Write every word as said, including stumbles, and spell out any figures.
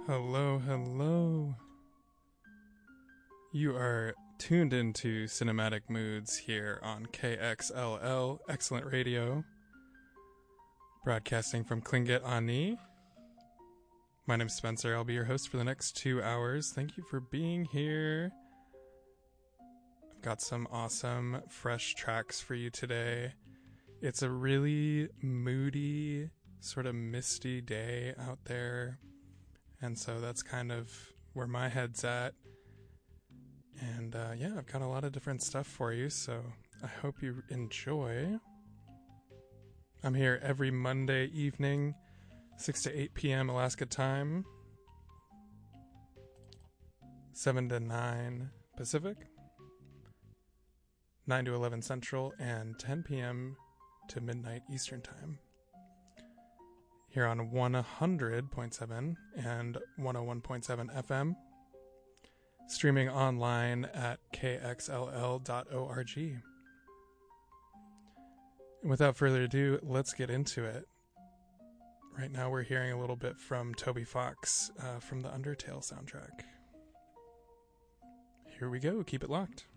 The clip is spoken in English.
Hello, hello. You are tuned into Cinematic Moods here on K X L L, Excellent Radio, broadcasting from Tlingit Ani. My name's Spencer. I'll be your host for the next two hours. Thank you for being here. I've got some awesome, fresh tracks for you today. It's a really moody, sort of misty day out there. And so that's kind of where my head's at. And uh, yeah, I've got a lot of different stuff for you, so I hope you enjoy. I'm here every Monday evening, six to eight p.m. Alaska time, seven to nine Pacific, nine to eleven Central, and ten p.m. to midnight Eastern time. Here on one hundred point seven and one oh one point seven F M, streaming online at k x l l dot org. And without further ado, let's get into it. Right now we're hearing a little bit from Toby Fox uh, from the Undertale soundtrack. Here we go, keep it locked.